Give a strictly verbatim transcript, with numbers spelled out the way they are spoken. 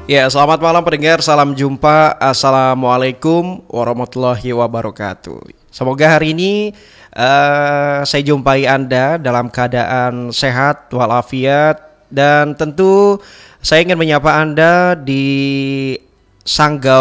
Ya, selamat malam pendengar, salam jumpa. Assalamualaikum warahmatullahi wabarakatuh. Semoga hari ini uh, saya jumpai Anda dalam keadaan sehat walafiat, dan tentu saya ingin menyapa Anda di Sanggau